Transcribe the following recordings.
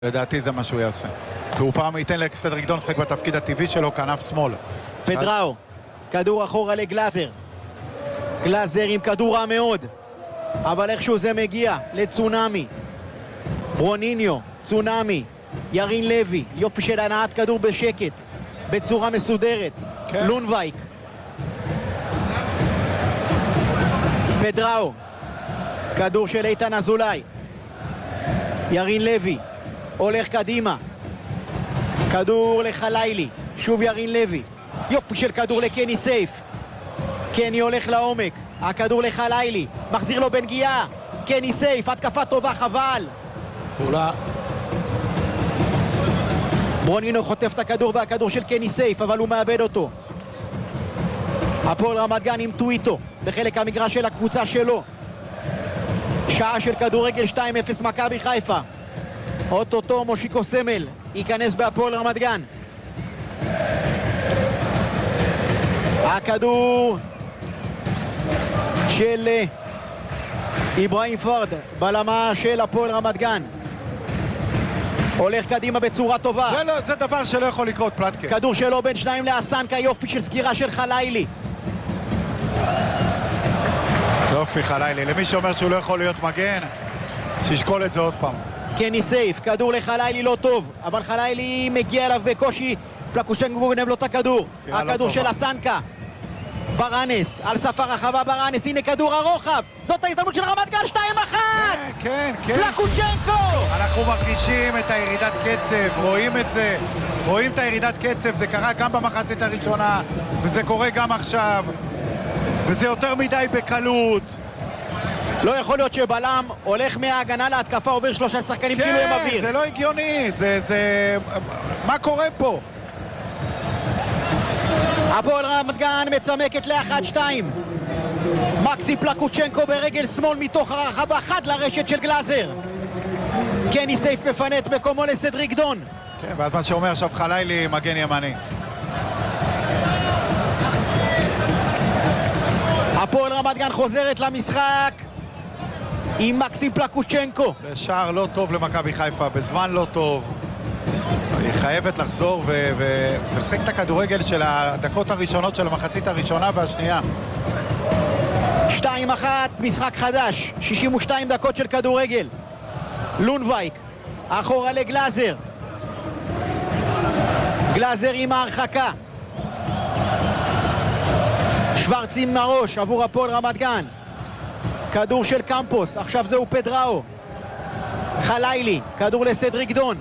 לדעתי זה מה שהוא יעשה. והוא פעם ייתן לסדריק דון לשחק בתפקיד הטבעי שלו כנף שמאל. פדראו, כדור אחורה לגלאזר. גלאזר עם כדור רע מאוד, אבל איכשהו זה מגיע לצונאמי. רוניניו, צונאמי, ירין לוי, יופי של הנעת כדור בשקט, בצורה מסודרת. כן. לונבייק, פדראו, כדור של איתן אזולאי. ירין לוי הולך קדימה, כדור לחלילי, שוב ירין לוי, יופי של כדור לקני סייף. קני הולך לעומק, הכדור לחלילי, מחזיר לו בנגיעה. קני סייף, התקפה טובה, חבל. פעולה. ברונינו חוטף את הכדור והכדור של קני סייף, אבל הוא מאבד אותו. הפועל רמת גן עם טוויטו בחלק המגרש של הקבוצה שלו. שעה של כדורגל 2-0 מכבי חיפה. אוטוטו מושיקו סמל ייכנס בהפועל רמת גן. הכדור של איברהים פרד, בלמה של הפועל רמת גן. הולך קדימה בצורה טובה. זה דבר שלא יכול לקרות, פלטקה. כדור שלו בין שניים לאסנקה, יופי של סגירה של חלילי. יופי חלילי, למי שאומר שהוא לא יכול להיות מגן, שישקול את זה עוד פעם. קני סייף, כדור לחלילי לא טוב, אבל חלילי מגיע אליו בקושי. פלקושצ'נקו גונב לו את הכדור. הכדור של אסנקה. ברנס, על סף הרחבה ברנס, הנה כדור הרוחב. זאת ההזדמנות של רמת גן, 2-1! כן. פלקושצ'נקו! אנחנו מרגישים את הירידת קצב, רואים את זה, רואים את הירידת קצב, זה קרה גם במחצית הראשונה, וזה קורה גם עכשיו, וזה יותר מדי בקלות. לא יכול להיות שבלם הולך מההגנה להתקפה, עובר 3 שחקנים כאילו הם אוויר. כן, זה לא הגיוני, מה קורה פה? הפועל רמת גן מצמקת ל-1-2. מקסי פלקושצ'נקו ברגל שמאל מתוך הרחבה, חד לרשת של גלאזר. קני סייף מפנה את מקומו לסדריק דון. כן, ואז מה שאומר עכשיו חלילי מגן ימני. הפועל רמת גן חוזרת למשחק עם מקסי פלקושצ'נקו. בשער לא טוב למכבי חיפה, בזמן לא טוב. היא חייבת לחזור ולשחק את הכדורגל של הדקות הראשונות של המחצית הראשונה והשנייה. 2-1, משחק חדש, 62 דקות של כדורגל. לונבייק, אחורה לגלאזר. גלאזר עם ההרחקה. שוורץ עם הראש עבור הפועל רמת גן. כדור של קמפוס, עכשיו זהו פדראו. חלילי, כדור לסדריק דון.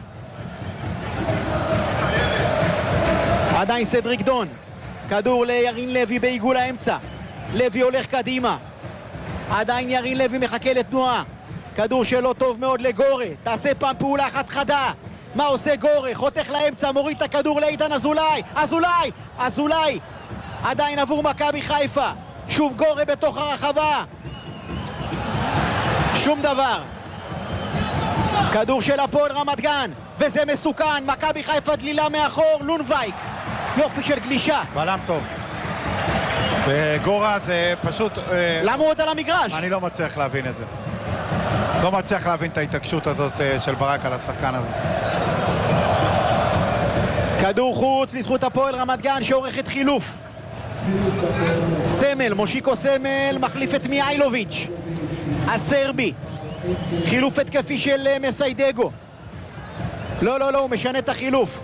עדיין סדריק דון, כדור לירין לוי בעיגול האמצע. לוי הולך קדימה, עדיין ירין לוי מחכה לתנועה. כדור שלו טוב מאוד לגורה, תעשה פעם פעולה אחת חדה. מה עושה גורה? חותך לאמצע, מוריד את הכדור לאיתן אזולאי. אזולאי עדיין עבור מכבי חיפה. שוב גורה בתוך הרחבה, שום דבר. כדור של הפועל רמת גן, וזה מסוכן. מכבי חיפה דלילה מאחור. לונבייק, יופי של גלישה. בלם טוב. וגורה זה פשוט... למה הוא עוד על המגרש? אני לא מצליח להבין את זה. לא מצליח להבין את ההתעקשות הזאת של ברק על השחקן הזה. כדור חוץ לזכות הפועל רמת גן שעורכת חילוף. סמל, מושיקו סמל מחליף את מיילוביץ' הסרבי. חילוף התקפי של מסיידגו. לא, הוא משנה את החילוף.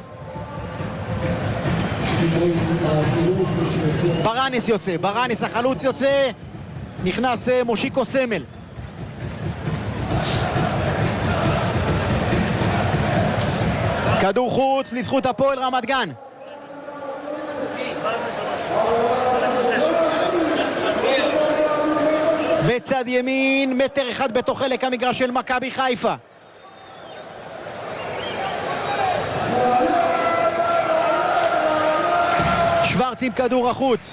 ברנס יוצא, ברנס החלוץ יוצא, נכנס מושיקו סמל. כדור חוץ לזכות הפועל רמת גן. בצד ימין, 1 מטר בתוך חלק המגרש של מכבי חיפה. שוורץ עם כדור החוץ.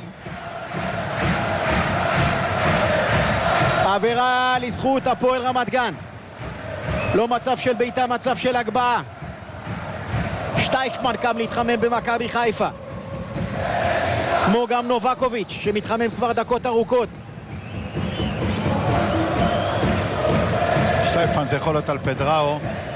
עבירה לזכות הפועל רמת גן. לא מצב של בעיטה, מצב של הגבהה. שטייפמן קם להתחמם במכבי חיפה, כמו גם נובקוביץ' שמתחמם כבר דקות ארוכות. שטייפמן זה יכול להיות על פדראו.